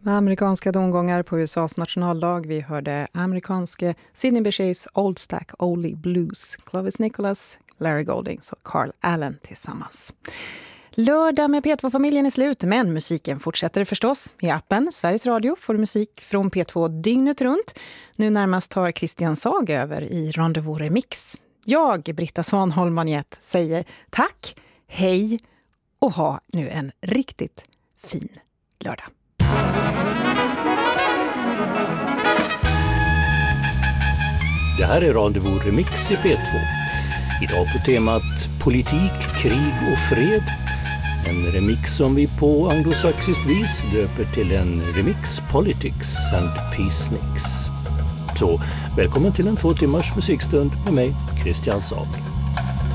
Amerikanska tongångar på USAs nationaldag. Vi hörde amerikanske Sidney Bechays Old Stack Oldie Blues, Clovis Nicholas, Larry Goldings och Carl Allen tillsammans. Lördag med P2-familjen är slut, men musiken fortsätter förstås. I appen Sveriges Radio får du musik från P2 dygnet runt. Nu närmast tar Christian Sag över i Rendezvous Remix. Jag, Britta Svanholm-Magnett, säger tack, hej och ha nu en riktigt fin lördag. Det här är Rendezvous Remix i P2. Idag på temat politik, krig och fred. En remix som vi på anglosaxiskt vis döper till en remix politics and peace mix. Så välkommen till en 2 timmars musikstund med mig, Christian Sag.